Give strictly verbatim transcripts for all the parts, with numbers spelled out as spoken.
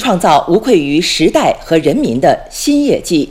创造无愧于时代和人民的新业绩。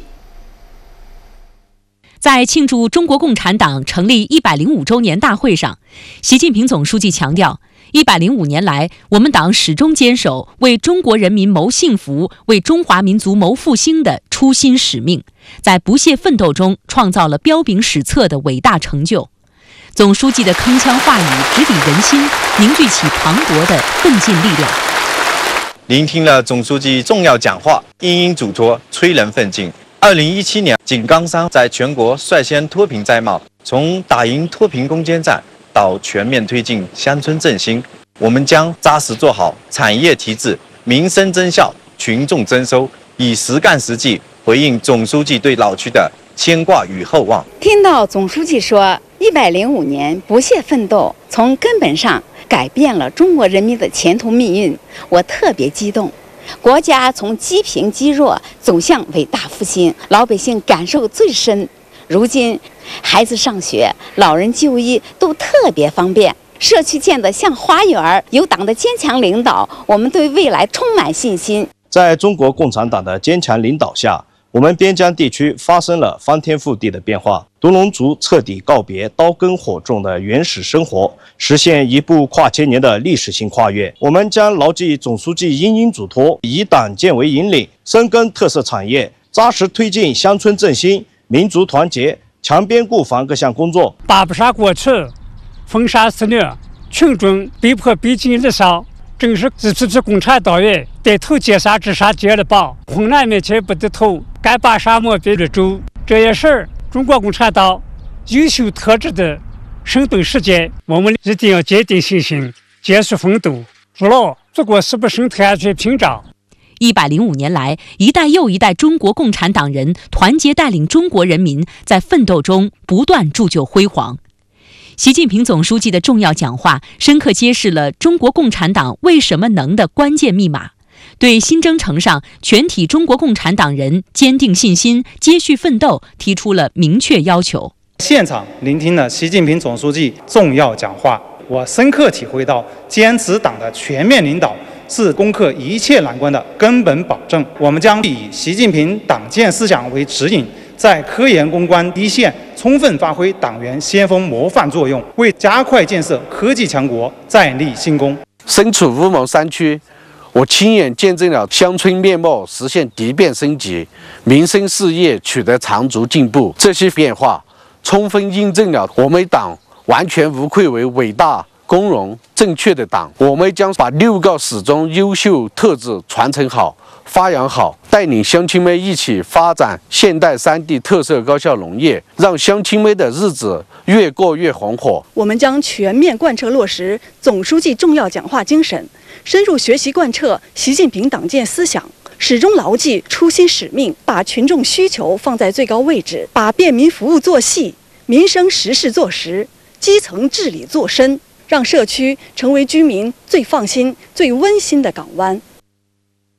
在庆祝中国共产党成立一百零五周年大会上，习近平总书记强调，一百零五年来，我们党始终坚守为中国人民谋幸福、为中华民族谋复兴的初心使命，在不懈奋斗中创造了彪炳史册的伟大成就。总书记的铿锵话语直抵人心，凝聚起磅礴的奋进力量。 聆听了总书记重要讲话，殷殷嘱托，催人奋进。二零一七年，井冈山在全国率先脱贫摘帽，从打赢脱贫攻坚战到全面推进乡村振兴，我们将扎实做好产业提质、民生增效、群众增收，以实干实际回应总书记对老区的牵挂与厚望。 听到总书记说一百零五年不懈奋斗，从根本上改变了中国人民的前途命运，我特别激动。国家从积贫积弱走向伟大复兴，老百姓感受最深。如今，孩子上学、老人就医都特别方便，社区建得像花园。有党的坚强领导，我们对未来充满信心。 在中国共产党的坚强领导下，我们边疆地区发生了翻天覆地的变化，独龙族彻底告别刀耕火种的原始生活，实现一部跨千年的历史性跨越。我们将牢记总书记殷殷嘱托，以党建为引领，深耕特色产业，扎实推进乡村振兴、民族团结、强边固防各项工作。 打不杀过去，封杀肆虐，群众被迫逼近日烧，正是这批批共产党员带头劫杀自杀劫了吧，困难面前不低头，敢把沙漠变绿洲。这也是中国共产党优秀特质的生动实践，我们一定要坚定信心，坚持奋斗，筑牢祖国是不生态安全屏障。 一百零五年来，一代又一代中国共产党人团结带领中国人民在奋斗中不断铸就辉煌。习近平总书记的重要讲话，深刻揭示了中国共产党为什么能的关键密码，对新征程上全体中国共产党人坚定信心、接续奋斗提出了明确要求。 现场聆听了习近平总书记重要讲话，我深刻体会到，坚持党的全面领导是攻克一切难关的根本保证。我们将以习近平党建思想为指引，在科研攻关一线充分发挥党员先锋模范作用，为加快建设科技强国再立新功。 身处乌蒙山区，我亲眼见证了乡村面貌实现蝶变升级，民生事业取得长足进步。这些变化充分印证了我们党完全无愧为伟大、光荣、正确的党。我们将把六个始终优秀特质传承好、发扬好，带领乡亲们一起发展现代山地特色高效农业，让乡亲们的日子越过越红火。 我们将全面贯彻落实总书记重要讲话精神，深入学习贯彻习近平党建思想，始终牢记初心使命，把群众需求放在最高位置，把便民服务做细，民生实事做实，基层治理做深，让社区成为居民最放心、最温馨的港湾。